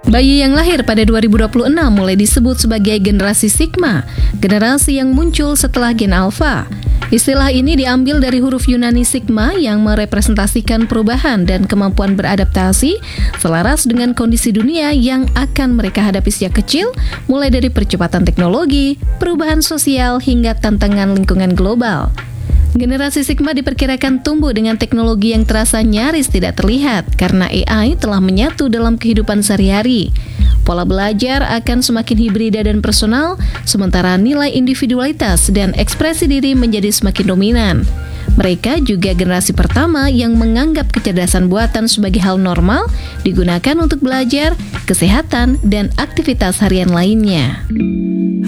Bayi yang lahir pada 2026 mulai disebut sebagai generasi Sigma, generasi yang muncul setelah gen Alpha. Istilah ini diambil dari huruf Yunani Sigma yang merepresentasikan perubahan dan kemampuan beradaptasi selaras dengan kondisi dunia yang akan mereka hadapi sejak kecil, mulai dari percepatan teknologi, perubahan sosial, hingga tantangan lingkungan global. Generasi Sigma diperkirakan tumbuh dengan teknologi yang terasa nyaris tidak terlihat karena AI telah menyatu dalam kehidupan sehari-hari. Pola belajar akan semakin hibrida dan personal, sementara nilai individualitas dan ekspresi diri menjadi semakin dominan. Mereka juga generasi pertama yang menganggap kecerdasan buatan sebagai hal normal, digunakan untuk belajar, kesehatan, dan aktivitas harian lainnya.